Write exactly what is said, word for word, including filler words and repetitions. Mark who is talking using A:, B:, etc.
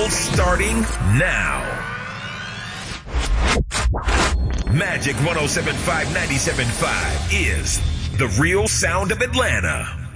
A: battle starting now. Magic one oh seven point five, ninety-seven point five is the real sound of Atlanta.